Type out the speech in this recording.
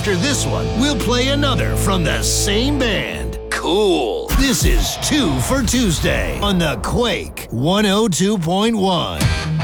after this one, we'll play another from the same band. Cool. This is 2 for Tuesday on the Quake 102.1.